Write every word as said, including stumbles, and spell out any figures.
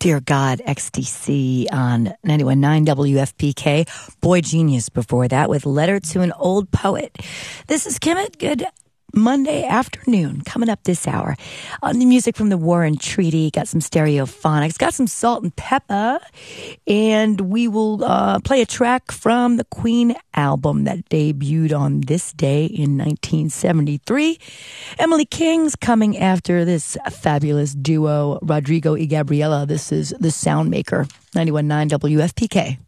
Dear God, X T C on ninety-one point nine W F P K. Boy Genius before that with Letter to an Old Poet. This is Kimmit. Good Monday afternoon coming up this hour. On the music from the Warren Treaty, got some Stereophonics, got some Salt and Pepper, and we will uh, play a track from the Queen album that debuted on this day in nineteen seventy-three. Emily King's coming after this fabulous duo, Rodrigo y Gabriela. This is The Soundmaker, ninety-one point nine W F P K.